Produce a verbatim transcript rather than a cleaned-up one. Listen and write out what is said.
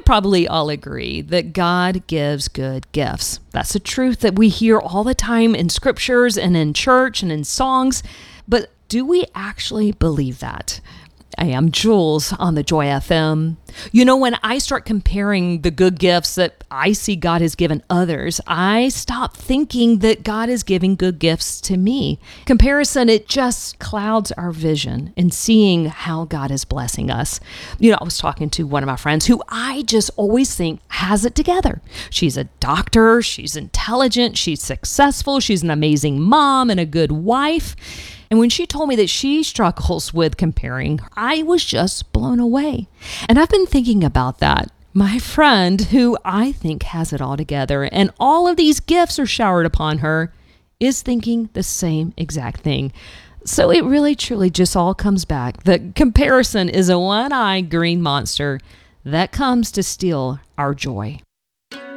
probably all agree that God gives good gifts. That's a truth that we hear all the time in scriptures and in church and in songs. But do we actually believe that? I am Jules on the Joy F M. You know, when I start comparing the good gifts that I see God has given others, I stop thinking that God is giving good gifts to me. Comparison, it just clouds our vision in seeing how God is blessing us. You know, I was talking to one of my friends who I just always think has it together. She's a doctor, she's intelligent, she's successful, she's an amazing mom and a good wife. And when she told me that she struggles with comparing, I was just blown away. And I've been thinking about that. My friend, who I think has it all together, and all of these gifts are showered upon her, is thinking the same exact thing. So it really, truly just all comes back that comparison is a one-eyed green monster that comes to steal our joy.